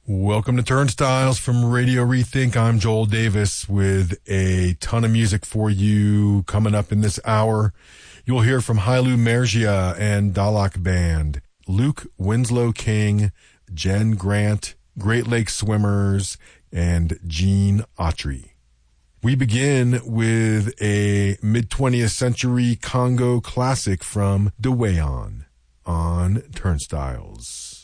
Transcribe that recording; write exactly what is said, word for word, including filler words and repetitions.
Welcome to Turnstiles from Radio Rethink. I'm Joel Davis with a ton of music for you coming up in this hour. You'll hear from Hailu Mergia and Dalak Band, Luke Winslow King, Jen Grant, Great Lakes Swimmers, and Gene Autry. We begin with a mid-twentieth century Congo classic from Deweyong on Turnstiles.